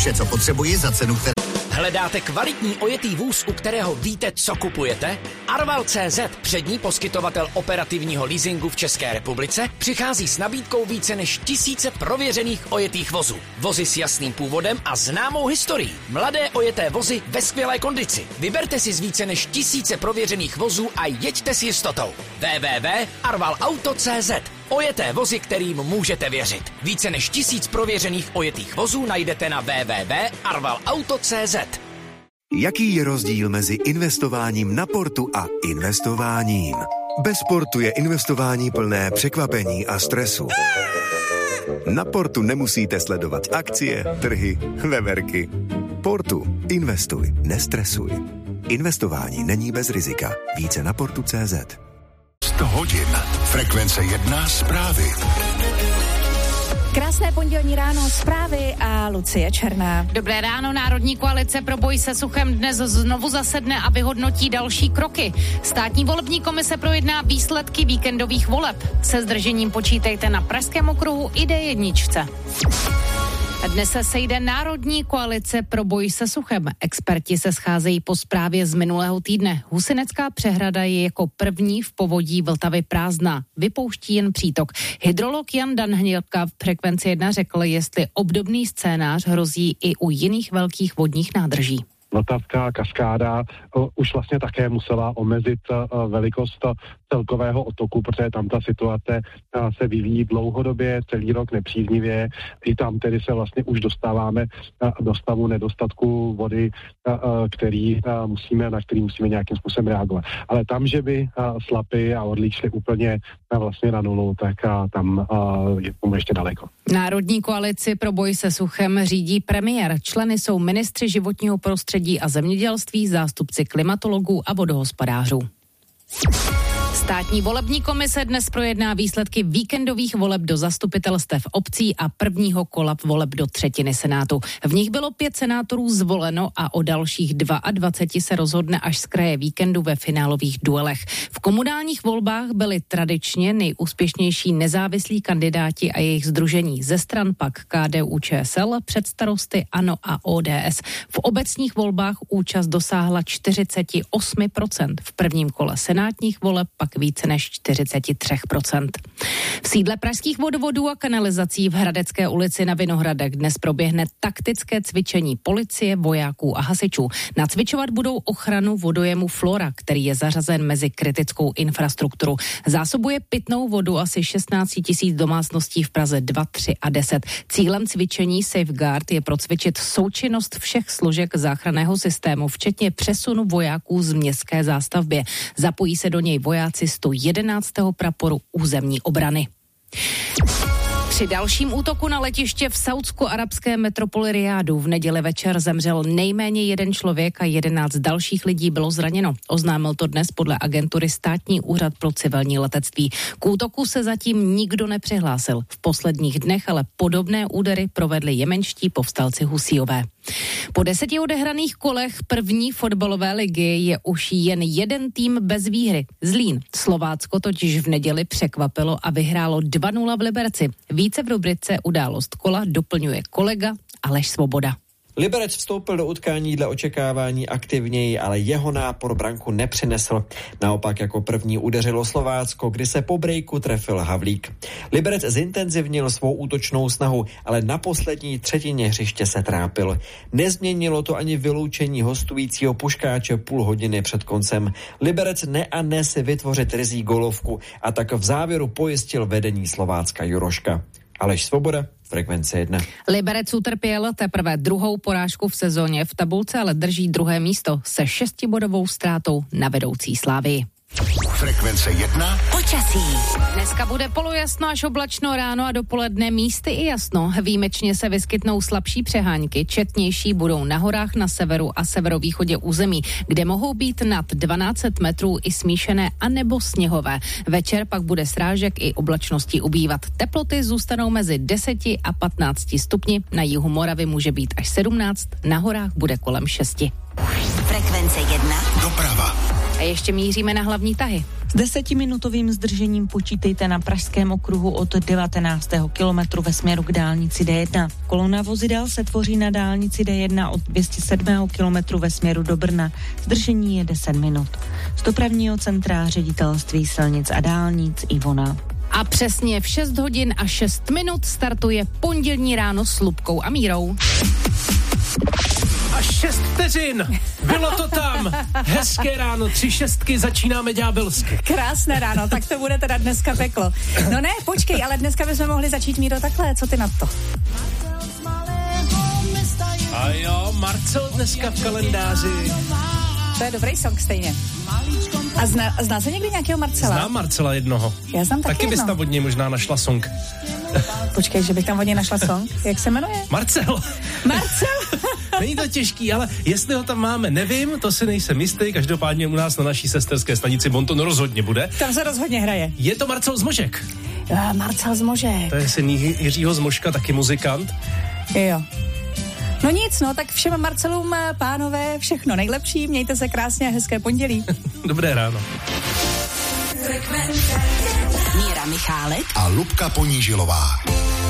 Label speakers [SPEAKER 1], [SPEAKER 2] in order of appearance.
[SPEAKER 1] Vše, co potřebuji za cenu, kterou...
[SPEAKER 2] Hledáte kvalitní ojetý vůz, u kterého víte, co kupujete? Arval.cz, přední poskytovatel operativního leasingu v České republice, přichází s nabídkou více než 1000 prověřených ojetých vozů. Vozy s jasným původem a známou historií. Mladé ojeté vozy ve skvělé kondici. Vyberte si z více než 1000 prověřených vozů a jeďte s jistotou. www.arvalauto.cz. Ojeté vozy, kterým můžete věřit. Více než 1000 prověřených ojetých vozů najdete na www.arvalauto.cz.
[SPEAKER 3] Jaký je rozdíl mezi investováním na portu a investováním? Bez portu je investování plné překvapení a stresu. Na portu nemusíte sledovat akcie, trhy, veverky. Portu. Investuj, nestresuj. Investování není bez rizika. Více na portu.cz.
[SPEAKER 4] 100 hodin. Frekvence 1 zprávy.
[SPEAKER 5] Krásné pondělní ráno, zprávy a Lucie Černá.
[SPEAKER 6] Dobré ráno, Národní koalice pro boj se suchem dnes znovu zasedne a vyhodnotí další kroky. Státní volební komise projedná výsledky víkendových voleb. Se zdržením počítejte na Pražském okruhu i D1. Dnes se sejde Národní koalice pro boj se suchem. Experti se scházejí po zprávě z minulého týdne. Husinecká přehrada je jako první v povodí Vltavy prázdná. Vypouští jen přítok. Hydrolog Jan Danhnělka v Frekvenci 1 řekl, jestli obdobný scénář hrozí i u jiných velkých vodních nádrží.
[SPEAKER 7] Vltavská kaskáda už vlastně také musela omezit velikost celkového otoku, protože tam ta situace se vyvíjí dlouhodobě, celý rok nepříznivě. I tam tedy se vlastně už dostáváme do stavu nedostatku vody, na který musíme nějakým způsobem reagovat. Ale tam, že by Slapy a Orlík šly úplně vlastně na nulu, tak tam je tomu ještě daleko.
[SPEAKER 6] Národní koalici pro boj se suchem řídí premiér. Členy jsou ministři životního prostředí a zemědělství, zástupci klimatologů a vodohospodářů. Státní volební komise dnes projedná výsledky víkendových voleb do zastupitelstev obcí a prvního kola voleb do třetiny Senátu. V nich bylo 5 senátorů zvoleno a o dalších 22 se rozhodne až z kraje víkendu ve finálových duelech. V komunálních volbách byly tradičně nejúspěšnější nezávislí kandidáti a jejich sdružení. Ze stran pak KDU-ČSL, předstarosty ANO a ODS. V obecních volbách účast dosáhla 48%. V prvním kole senátních voleb pak více než 43%. V sídle pražských vodovodů a kanalizací v Hradecké ulici na Vinohradech dnes proběhne taktické cvičení policie, vojáků a hasičů. Nacvičovat budou ochranu vodojemu Flora, který je zařazen mezi kritickou infrastrukturu. Zásobuje pitnou vodu asi 16 000 domácností v Praze 2, 3 a 10. Cílem cvičení Safeguard je procvičit součinnost všech složek záchranného systému, včetně přesunu vojáků z městské zástavby. Zapojí se do něj vojáci 111. praporu územní obrany. Při dalším útoku na letiště v saúdsko-arabské metropoli Rijádu v neděli večer zemřel nejméně 1 člověk a 11 dalších lidí bylo zraněno. Oznámil to dnes podle agentury Státní úřad pro civilní letectví. K útoku se zatím nikdo nepřihlásil. V posledních dnech ale podobné údery provedli jemenští povstalci Husíové. Po 10 odehraných kolech první fotbalové ligy je už jen jeden tým bez výhry. Zlín. Slovácko totiž v neděli překvapilo a vyhrálo 2-0 v Liberci. Více v rubrice Událost kola doplňuje kolega Aleš Svoboda.
[SPEAKER 8] Liberec vstoupil do utkání dle očekávání aktivněji, ale jeho nápor branku nepřinesl. Naopak jako první udeřilo Slovácko, kdy se po breaku trefil Havlík. Liberec zintenzivnil svou útočnou snahu, ale na poslední třetině hřiště se trápil. Nezměnilo to ani vyloučení hostujícího Puškáče půl hodiny před koncem. Liberec si vytvořit rizí golovku a tak v závěru pojistil vedení Slovácka Juroška. Aleš Svoboda, Frekvence 1.
[SPEAKER 6] Liberec utrpěl teprve druhou porážku v sezóně, v tabulce ale drží druhé místo se 6bodovou ztrátou na vedoucí Slávii.
[SPEAKER 4] Frekvence 1.
[SPEAKER 5] Počasí.
[SPEAKER 6] Dneska bude polojasno až oblačno ráno a dopoledne místy i jasno. Výjimečně se vyskytnou slabší přehánky. Četnější budou na horách na severu a severovýchodě území, kde mohou být nad 12 metrů i smíšené anebo sněhové. Večer pak bude srážek i oblačností ubývat. Teploty zůstanou mezi 10 a 15 stupni. Na jihu Moravy může být až 17, na horách bude kolem 6.
[SPEAKER 5] Frekvence 1.
[SPEAKER 4] Doprava.
[SPEAKER 6] A ještě míříme na hlavní tahy.
[SPEAKER 1] S 10minutovým zdržením počítejte na pražském okruhu od 19. kilometru ve směru k dálnici D1. Kolona vozidel se tvoří na dálnici D1 od 207. kilometru ve směru do Brna. Zdržení je 10 minut. Z dopravního centra Ředitelství silnic a dálnic Ivona.
[SPEAKER 6] A přesně v 6 hodin a 6 minut startuje pondělní ráno s Lubkou a Mírou.
[SPEAKER 9] A 6 vteřin. Bylo to tam. Hezké ráno, 3 šestky, začínáme ďábelsky.
[SPEAKER 5] Krásné ráno, tak to bude teda dneska peklo. No ne, počkej, ale dneska bychom mohli začít, Míro, takhle, co ty na to?
[SPEAKER 9] A jo, Marcel dneska v kalendáři.
[SPEAKER 5] To je dobrý song stejně. A zná se někdy nějakého Marcela?
[SPEAKER 9] Znám Marcela jednoho.
[SPEAKER 5] Já znám taky
[SPEAKER 9] bys tam od něj možná našla song.
[SPEAKER 5] Počkej, že bych tam od něj našla song? Jak se jmenuje?
[SPEAKER 9] Marcel. Není to těžký, ale jestli ho tam máme, nevím, to si nejsem jistý, každopádně u nás na naší sesterské stanici Bonton rozhodně bude.
[SPEAKER 5] Tam se rozhodně hraje.
[SPEAKER 9] Je to Marcel Zmožek.
[SPEAKER 5] Marcel Zmožek.
[SPEAKER 9] To je syn Jiřího Zmožka, taky muzikant.
[SPEAKER 5] Jo. No nic, no, tak všem Marcelům, pánové, všechno nejlepší, mějte se krásně a hezké pondělí.
[SPEAKER 9] Dobré ráno.
[SPEAKER 10] Míra Michálek
[SPEAKER 4] a Lubka Ponížilová.